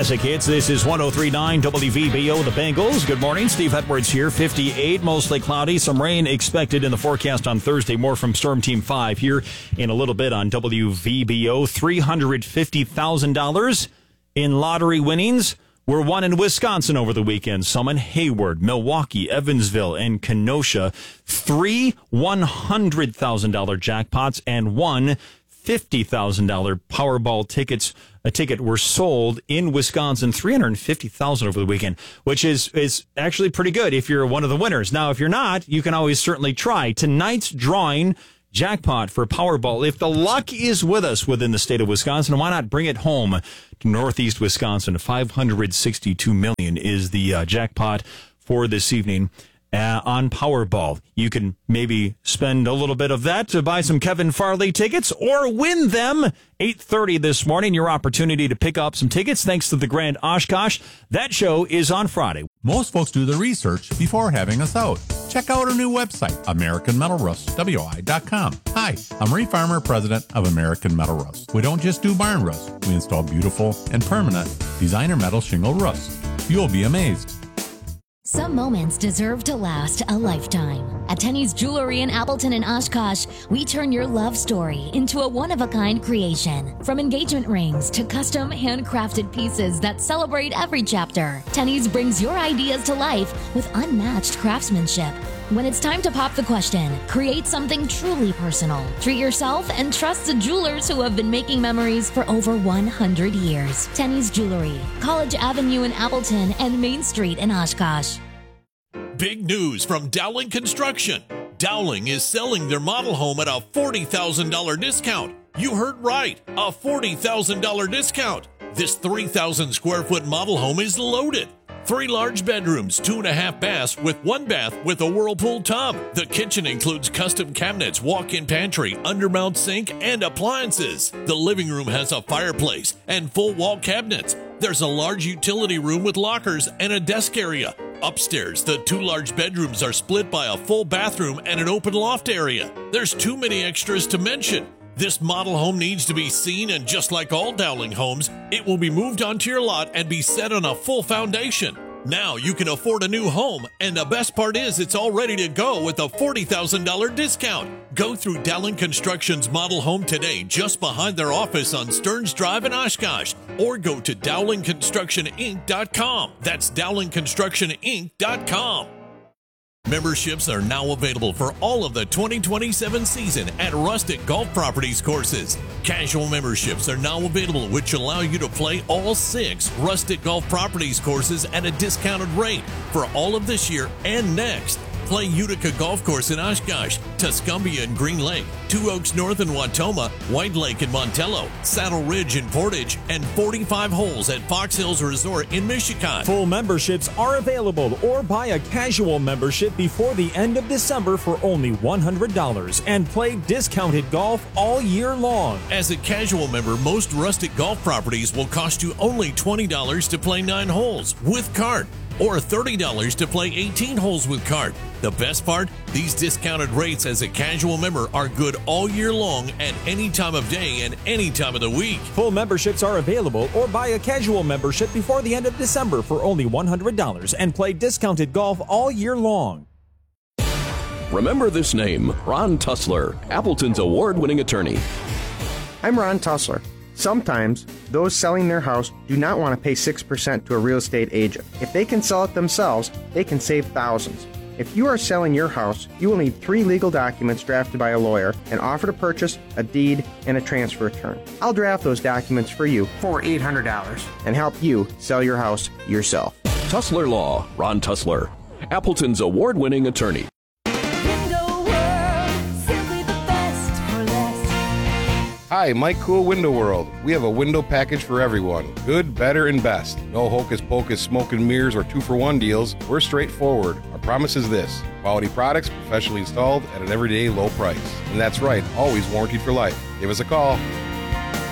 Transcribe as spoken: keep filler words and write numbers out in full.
Classic Hits. This is one oh three point nine W V B O, the Bengals. Good morning. Steve Edwards here. fifty-eight, mostly cloudy. Some rain expected in the forecast on Thursday. More from Storm Team five here in a little bit on W V B O. three hundred fifty thousand dollars in lottery winnings were won in Wisconsin over the weekend. Some in Hayward, Milwaukee, Evansville, and Kenosha. Three one hundred thousand dollars jackpots and one fifty thousand dollars Powerball tickets. A ticket were sold in Wisconsin, three hundred fifty thousand dollars over the weekend, which is, is actually pretty good if you're one of the winners. Now, if you're not, you can always certainly try. Tonight's drawing jackpot for Powerball. If the luck is with us within the state of Wisconsin, why not bring it home to Northeast Wisconsin? five hundred sixty-two million dollars is the uh, jackpot for this evening. Uh, on Powerball. You can maybe spend a little bit of that to buy some Kevin Farley tickets or win them. eight thirty this morning, your opportunity to pick up some tickets thanks to the Grand Oshkosh. That show is on Friday. Most folks do the research before having us out. Check out our new website, American Metal Rust, W I dot com. Hi, I'm Ray Farmer, president of American Metal Rust. We don't just do barn rust. We install beautiful and permanent designer metal shingle rust. You'll be amazed. Some moments deserve to last a lifetime. At Tenny's Jewelry in Appleton and Oshkosh, we turn your love story into a one-of-a-kind creation. From engagement rings to custom handcrafted pieces that celebrate every chapter, Tenny's brings your ideas to life with unmatched craftsmanship. When it's time to pop the question, create something truly personal. Treat yourself and trust the jewelers who have been making memories for over one hundred years. Tenny's Jewelry, College Avenue in Appleton and Main Street in Oshkosh. Big news from Dowling Construction. Dowling is selling their model home at a forty thousand dollars discount. You heard right, a forty thousand dollars discount. This three thousand square foot model home is loaded. Three large bedrooms, two and a half baths with one bath with a whirlpool tub. The kitchen includes custom cabinets, walk-in pantry, undermount sink, and appliances. The living room has a fireplace and full wall cabinets. There's a large utility room with lockers and a desk area. Upstairs, the two large bedrooms are split by a full bathroom and an open loft area. There's too many extras to mention. This model home needs to be seen, and just like all Dowling homes, it will be moved onto your lot and be set on a full foundation. Now you can afford a new home, and the best part is it's all ready to go with a forty thousand dollars discount. Go through Dowling Construction's model home today just behind their office on Stearns Drive in Oshkosh, or go to Dowling Construction Inc dot com. That's Dowling Construction Inc dot com. Memberships are now available for all of the twenty twenty-seven season at Rustic Golf Properties courses. Casual memberships are now available, which allow you to play all six Rustic Golf Properties courses at a discounted rate for all of this year and next. Play Utica Golf Course in Oshkosh, Tuscumbia and Green Lake, Two Oaks North in Watoma, White Lake in Montello, Saddle Ridge in Portage, and forty-five holes at Fox Hills Resort in Michigan. Full memberships are available, or buy a casual membership before the end of December for only one hundred dollars and play discounted golf all year long. As a casual member, most Rustic Golf Properties will cost you only twenty dollars to play nine holes with cart, or thirty dollars to play eighteen holes with cart. The best part? These discounted rates as a casual member are good all year long at any time of day and any time of the week. Full memberships are available, or buy a casual membership before the end of December for only one hundred dollars and play discounted golf all year long. Remember this name, Ron Tussler, Appleton's award-winning attorney. I'm Ron Tussler. Sometimes, those selling their house do not want to pay six percent to a real estate agent. If they can sell it themselves, they can save thousands. If you are selling your house, you will need three legal documents drafted by a lawyer, an offer to purchase, a deed, and a transfer return. I'll draft those documents for you for eight hundred dollars and help you sell your house yourself. Tussler Law, Ron Tussler, Appleton's award-winning attorney. Hi, Mike Cool, Window World. We have a window package for everyone. Good, better, and best. No hocus pocus smoke and mirrors or two for one deals. We're straightforward. Our promise is this: quality products, professionally installed at an everyday low price. And that's right, always warranted for life. Give us a call.